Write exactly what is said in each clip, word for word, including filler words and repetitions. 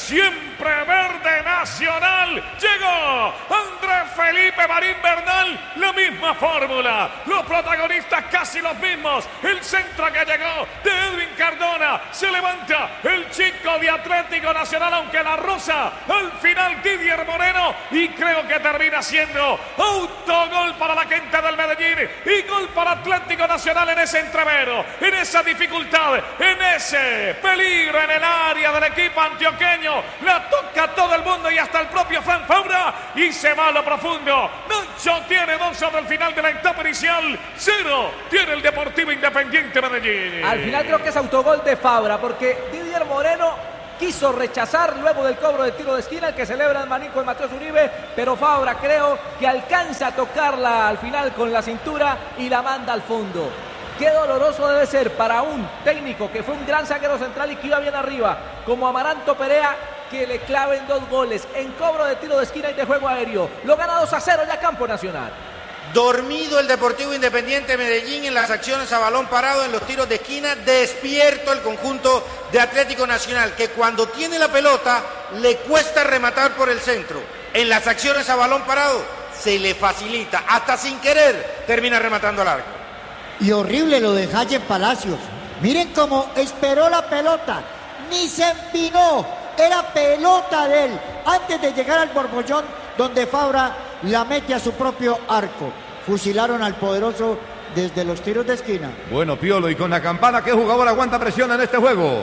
siempre verde Nacional. Llegó Andrés Felipe Marín Bernal, la misma fórmula, los protagonistas casi los mismos. El centro que llegó de Edwin Cardona, se levanta el chico de Atlético Nacional, aunque la rosa al final Didier Moreno, y creo que termina siendo autogol para la gente del Medellín y gol para Atlético Nacional en ese entrevero, en esa dificultad, en ese peligro en el área del equipo antioqueño. La toca todo el mundo y hasta el propio Fran Fabra, y se va a lo profundo. Nacho tiene dos sobre el final de la etapa inicial, cero tiene el Deportivo Independiente Medellín. Al final creo que es autogol de Fabra, porque Didier Moreno quiso rechazar luego del cobro del tiro de esquina, el que celebra el manico de Mateus Uribe, pero Fabra creo que alcanza a tocarla al final con la cintura y la manda al fondo. Qué doloroso debe ser para un técnico que fue un gran zaguero central y que iba bien arriba, como Amaranto Perea, que le claven dos goles en cobro de tiro de esquina y de juego aéreo. Lo gana dos a cero ya Campo Nacional. Dormido el Deportivo Independiente Medellín en las acciones a balón parado, en los tiros de esquina. Despierto el conjunto de Atlético Nacional, que cuando tiene la pelota le cuesta rematar por el centro. En las acciones a balón parado se le facilita, hasta sin querer termina rematando al arco. Y horrible lo de Jaime Palacios. Miren cómo esperó la pelota, ni se empinó, era pelota de él antes de llegar al borbollón, donde Fabra la mete a su propio arco. Fusilaron al poderoso desde los tiros de esquina. Bueno, Piolo, y con la campana, ¿qué jugador aguanta presión en este juego?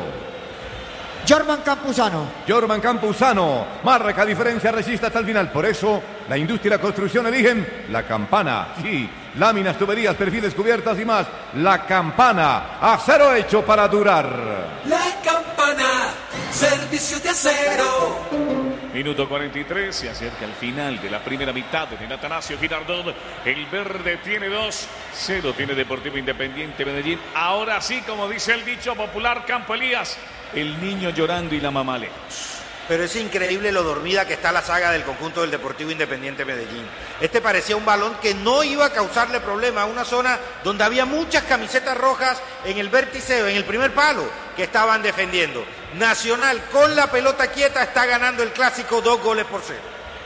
Jorman Campuzano. Jorman Campuzano marca diferencia, resiste hasta el final. Por eso la industria y la construcción eligen la campana. Sí, láminas, tuberías, perfiles, cubiertas y más. La campana, acero hecho para durar. La campana, servicio de acero. Minuto cuarenta y tres, se acerca el final de la primera mitad en el Atanasio Girardot. El verde tiene dos, cero tiene Deportivo Independiente Medellín. Ahora sí, como dice el dicho popular, Campo Elías, el niño llorando y la mamá lejos. Pero es increíble lo dormida que está la saga del conjunto del Deportivo Independiente Medellín. Este parecía un balón que no iba a causarle problema a una zona donde había muchas camisetas rojas en el vértice, en el primer palo, que estaban defendiendo. Nacional con la pelota quieta está ganando el clásico dos goles por cero.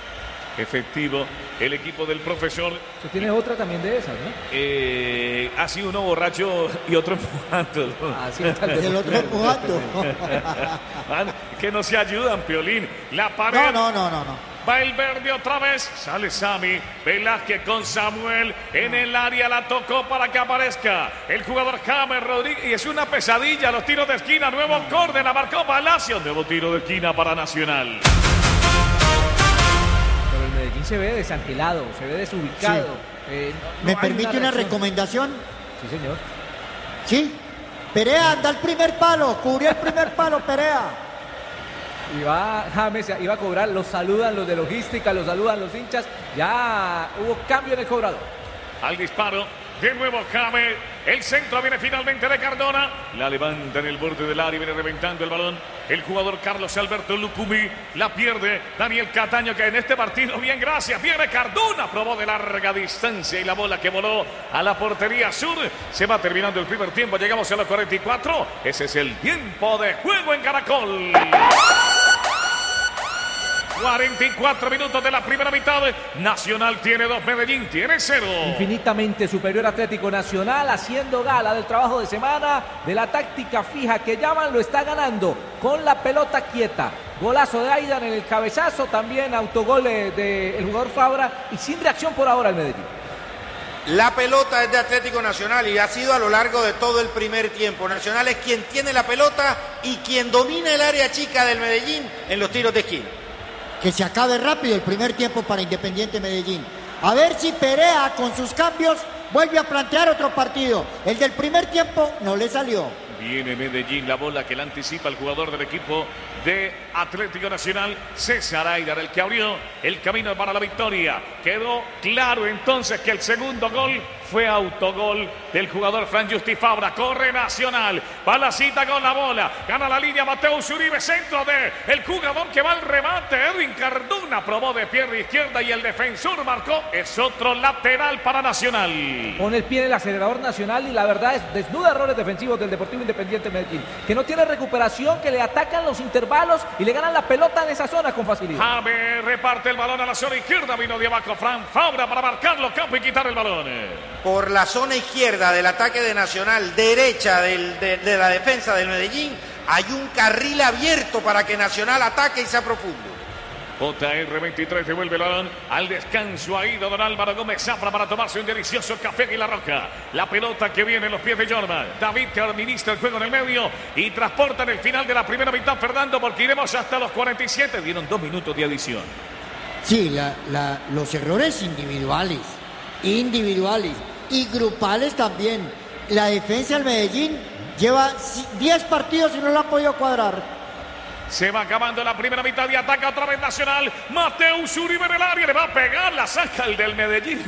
Efectivo el equipo del profesor. Se tiene otra también de esas, ¿no? Eh, ha sido uno borracho y otro empujando. Ah, sí, tal vez. Y el otro empujando. Que no se ayudan, Piolín. La pared. No, no, no, no, no. Va el verde otra vez. Sale Sami Velázquez con Samuel. En el área la tocó para que aparezca el jugador James Rodríguez. Y es una pesadilla. Los tiros de esquina. Nuevo córner. La marcó Palacio. Nuevo tiro de esquina para Nacional. Pero el Medellín se ve desangelado, se ve desubicado. Sí. Eh, no, ¿Me no permite una, una recomendación? Sí, señor. Sí. Perea anda al primer palo. Cubrió el primer palo, Perea. Y va James, iba a cobrar, los saludan los de logística, los saludan los hinchas. Ya hubo cambio en el cobrador. Al disparo, de nuevo James. El centro viene finalmente de Cardona. La levanta en el borde del área, viene reventando el balón. El jugador Carlos Alberto Lucumí la pierde. Daniel Cataño, que en este partido, bien, gracias. Viene Cardona, probó de larga distancia y la bola que voló a la portería sur. Se va terminando el primer tiempo. Llegamos a los cuarenta y cuatro. Ese es el tiempo de juego en Caracol. cuarenta y cuatro minutos de la primera mitad. Nacional tiene dos, Medellín tiene cero. Infinitamente superior Atlético Nacional, haciendo gala del trabajo de semana, de la táctica fija que llaman, lo está ganando con la pelota quieta. Golazo de Aidan en el cabezazo, también autogol del jugador Fabra, y sin reacción por ahora el Medellín. La pelota es de Atlético Nacional y ha sido a lo largo de todo el primer tiempo. Nacional es quien tiene la pelota y quien domina el área chica del Medellín en los tiros de esquina. Que se acabe rápido el primer tiempo para Independiente Medellín. A ver si Perea con sus cambios vuelve a plantear otro partido. El del primer tiempo no le salió. Viene Medellín, la bola que la anticipa el jugador del equipo de Atlético Nacional, César Aidar, el que abrió el camino para la victoria. Quedó claro entonces que el segundo gol fue autogol del jugador Fran Justi Fabra. Corre Nacional, va la cita con la bola, gana la línea Mateus Uribe, centro de el jugador que va al remate, Edwin Cardona, probó de pierna izquierda y el defensor marcó. Es otro lateral para Nacional. Pone el pie en el acelerador Nacional y la verdad es desnuda errores defensivos del Deportivo Independiente Medellín, que no tiene recuperación, que le atacan los intervalos y le ganan la pelota en esa zona con facilidad. Jaime reparte el balón a la zona izquierda, vino de abajo Fran Fabra para marcarlo campo y quitar el balón. Por la zona izquierda del ataque de Nacional, derecha del, de, de la defensa del Medellín, hay un carril abierto para que Nacional ataque y sea profundo. J R veintitrés devuelve el balón al descanso. Ha ido don Álvaro Gómez Zafra para tomarse un delicioso café y la roca. La pelota que viene en los pies de Jordan. David que administra el juego en el medio y transporta en el final de la primera mitad, Fernando, porque iremos hasta los cuarenta y siete. Dieron dos minutos de adición. Sí, la, la, los errores individuales, individuales y grupales también. La defensa del Medellín lleva diez partidos y no la ha podido cuadrar. Se va acabando la primera mitad y ataca otra vez Nacional. Mateus Uribe en el área, le va a pegar, la saca el del Medellín.